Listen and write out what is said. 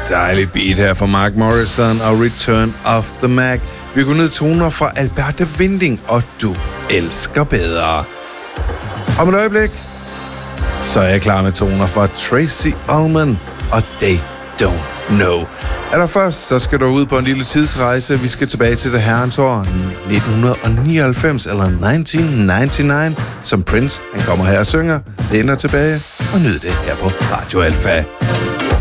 Dejligt beat her fra Mark Morrison og Return of the Mac. Vi går ned toner fra Alberte Winding og Du elsker bedre. Om et øjeblik, så er jeg klar med toner fra Tracy Ullman og They Don't Know. Allerførst, så skal du ud på en lille tidsrejse. Vi skal tilbage til det herrens år 1999 eller 1999, som Prince han kommer her og synger. Læner tilbage og nyd det her på Radio Alpha.